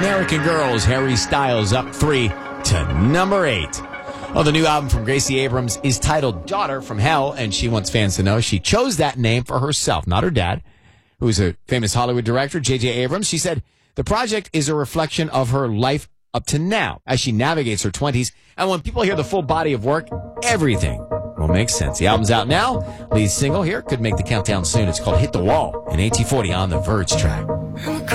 American Girls, Harry Styles up 3 to number 8. Well, the new album from Gracie Abrams is titled Daughter from Hell, and she wants fans to know she chose that name for herself, not her dad, who's a famous Hollywood director, J.J. Abrams. She said the project is a reflection of her life up to now as she navigates her 20s. And when people hear the full body of work, everything will make sense. The album's out now. Lead single here could make the countdown soon. It's called Hit the Wall, an AT40 on the Verge track.